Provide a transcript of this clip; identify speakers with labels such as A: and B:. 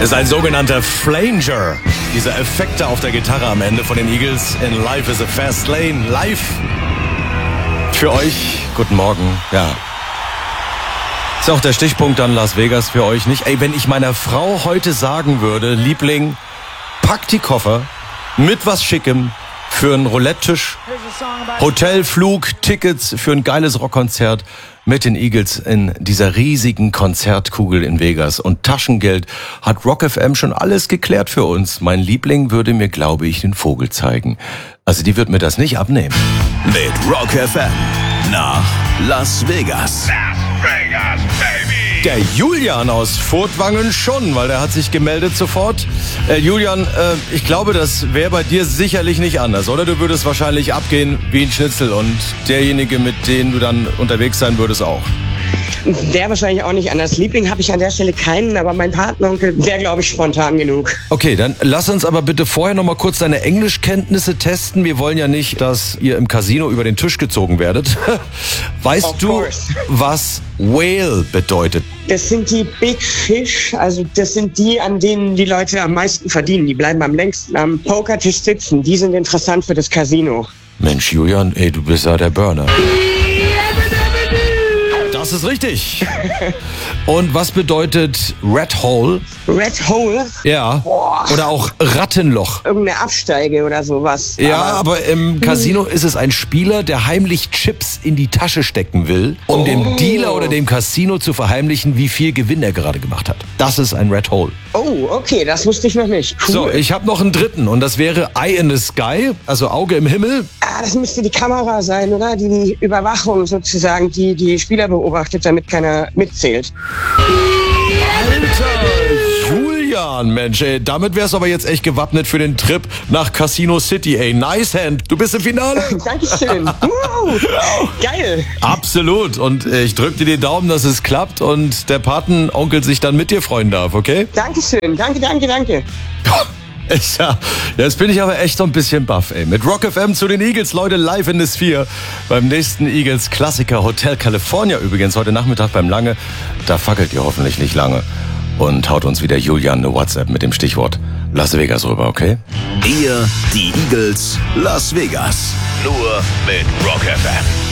A: ist ein sogenannter Flanger. Dieser Effekte auf der Gitarre am Ende von den Eagles in Life is a Fast Lane. Live für euch. Guten Morgen. Ja. Ist auch der Stichpunkt dann Las Vegas für euch, nicht? Ey, wenn ich meiner Frau heute sagen würde, Liebling, pack die Koffer mit was Schickem für einen Roulette-Tisch, Hotel, Flug, Tickets für ein geiles Rockkonzert mit den Eagles in dieser riesigen Konzertkugel in Vegas und Taschengeld, hat Rock FM schon alles geklärt für uns. Mein Liebling würde mir, glaube ich, den Vogel zeigen. Also die wird mir das nicht abnehmen.
B: Mit Rock FM nach Las Vegas.
C: Las Vegas, baby!
A: Der Julian aus Furtwangen schon, weil der hat sich gemeldet sofort. Julian, ich glaube, das wäre bei dir sicherlich nicht anders, oder? Du würdest wahrscheinlich abgehen wie ein Schnitzel und derjenige, mit dem du dann unterwegs sein würdest, auch.
D: Der wahrscheinlich auch nicht anders. Liebling habe ich an der Stelle keinen, aber mein Patenonkel, der glaube ich spontan genug.
A: Okay, dann lass uns aber bitte vorher noch mal kurz deine Englischkenntnisse testen. Wir wollen ja nicht, dass ihr im Casino über den Tisch gezogen werdet. Weißt du, was Whale bedeutet?
D: Das sind die Big Fish, also das sind die, an denen die Leute am meisten verdienen. Die bleiben am längsten am Pokertisch sitzen. Die sind interessant für das Casino.
A: Mensch, Julian, ey, du bist ja der Burner. Das ist richtig. Und was bedeutet Rat Hole?
D: Rat Hole?
A: Ja.
D: Boah.
A: Oder auch Rattenloch.
D: Irgendeine Absteige oder sowas.
A: Ja, aber im Casino ist es ein Spieler, der heimlich Chips in die Tasche stecken will, um dem Dealer oder dem Casino zu verheimlichen, wie viel Gewinn er gerade gemacht hat. Das ist ein Rat Hole.
D: Oh, okay, das wusste ich noch nicht. Cool.
A: So, ich habe noch einen dritten und das wäre Eye in the Sky, also Auge im Himmel.
D: Ah, das müsste die Kamera sein, oder? Die Überwachung sozusagen, die Spieler beobachtet, damit keiner mitzählt.
A: Alter, Julian, Mensch, ey, damit wär's aber jetzt echt gewappnet für den Trip nach Casino City, ey. Nice hand, du bist im Finale.
D: Dankeschön. Wow. Geil.
A: Absolut. Und ich drück dir die Daumen, dass es klappt und der Patenonkel sich dann mit dir freuen darf, okay?
D: Dankeschön. Danke.
A: Ja, jetzt bin ich aber echt so ein bisschen baff, ey. Mit Rock FM zu den Eagles, Leute, live in the Sphere. Beim nächsten Eagles-Klassiker Hotel California übrigens, heute Nachmittag beim Lange. Da fackelt ihr hoffentlich nicht lange. Und haut uns wieder Julian eine WhatsApp mit dem Stichwort Las Vegas rüber, okay?
B: Ihr, die Eagles, Las Vegas.
C: Nur mit Rock FM.